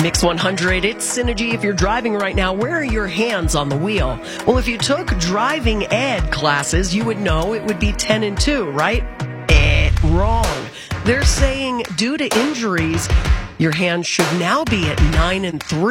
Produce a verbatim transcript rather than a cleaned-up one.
Mix one hundred, it's Synergy. If you're driving right now, where are your hands on the wheel? Well, if you took driving ed classes, you would know it would be ten and two, right? Eh, wrong. They're saying due to injuries, your hands should now be at nine and three.